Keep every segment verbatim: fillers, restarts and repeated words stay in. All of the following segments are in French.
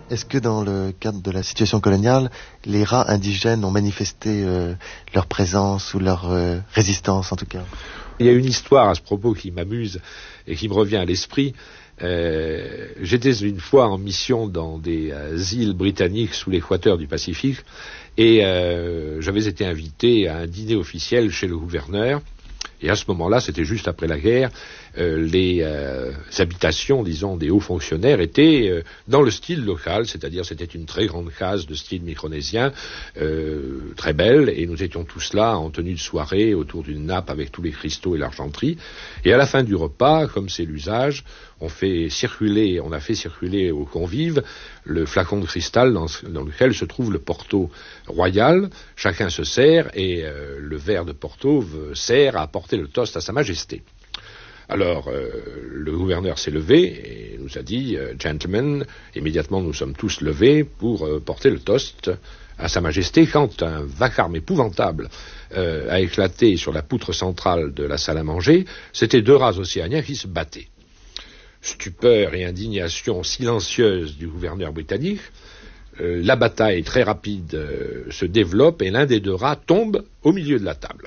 Est-ce que dans le cadre de la situation coloniale, les rats indigènes ont manifesté euh, leur présence ou leur euh, résistance en tout cas? Il y a une histoire à ce propos qui m'amuse et qui me revient à l'esprit. Euh, j'étais une fois en mission dans des euh, îles britanniques sous l'équateur du Pacifique et euh, j'avais été invité à un dîner officiel chez le gouverneur. Et à ce moment-là, c'était juste après la guerre, euh, les euh, habitations, disons, des hauts fonctionnaires étaient euh, dans le style local, c'est-à-dire c'était une très grande case de style micronésien, euh, très belle, et nous étions tous là en tenue de soirée autour d'une nappe avec tous les cristaux et l'argenterie. Et à la fin du repas, comme c'est l'usage, on fait circuler, on a fait circuler aux convives le flacon de cristal dans, dans lequel se trouve le Porto royal. Chacun se sert et euh, le verre de Porto sert à apporter le toast à Sa Majesté. Alors, euh, le gouverneur s'est levé et nous a dit euh, « Gentlemen », immédiatement nous sommes tous levés pour euh, porter le toast à Sa Majesté quand un vacarme épouvantable euh, a éclaté sur la poutre centrale de la salle à manger. C'était deux rats océaniens qui se battaient. Stupeur et indignation silencieuse du gouverneur britannique, euh, la bataille très rapide euh, se développe et l'un des deux rats tombe au milieu de la table.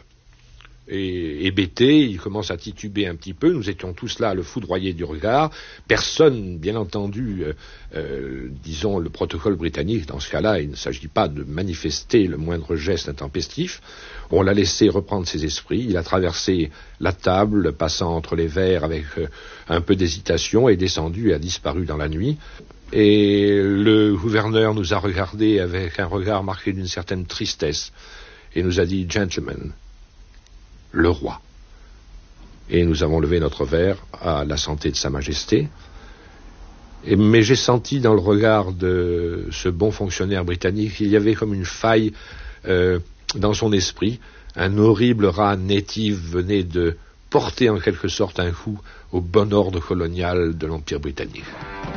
Et hébété, il commence à tituber un petit peu, nous étions tous là à le foudroyer du regard, personne, bien entendu, euh, euh, disons le protocole britannique, dans ce cas-là, il ne s'agit pas de manifester le moindre geste intempestif, on l'a laissé reprendre ses esprits, il a traversé la table, passant entre les verres avec euh, un peu d'hésitation, est descendu et a disparu dans la nuit. Et le gouverneur nous a regardés avec un regard marqué d'une certaine tristesse, et nous a dit « Gentlemen, le roi ». Et nous avons levé notre verre à la santé de Sa Majesté. Et, mais j'ai senti dans le regard de ce bon fonctionnaire britannique qu'il y avait comme une faille euh, dans son esprit. Un horrible rat native venait de porter en quelque sorte un coup au bon ordre colonial de l'Empire britannique.